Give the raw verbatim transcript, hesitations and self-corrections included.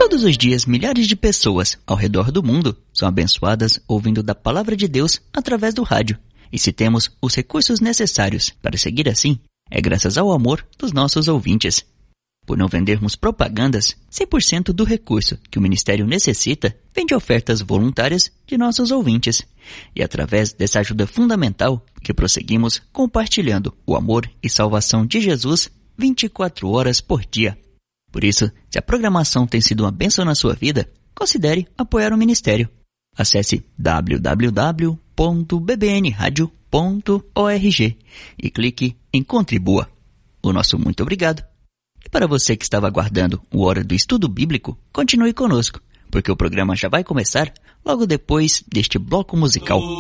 Todos os dias, milhares de pessoas ao redor do mundo são abençoadas ouvindo da palavra de Deus através do rádio. E se temos os recursos necessários para seguir assim, é graças ao amor dos nossos ouvintes. Por não vendermos propagandas, cem por cento do recurso que o ministério necessita vem de ofertas voluntárias de nossos ouvintes. E através dessa ajuda fundamental que prosseguimos compartilhando o amor e salvação de Jesus vinte e quatro horas por dia. Por isso, se a programação tem sido uma bênção na sua vida, considere apoiar o ministério. Acesse w w w ponto b b n radio ponto org e clique em Contribua. O nosso muito obrigado. E para você que estava aguardando o Hora do Estudo Bíblico, continue conosco, porque o programa já vai começar logo depois deste bloco musical.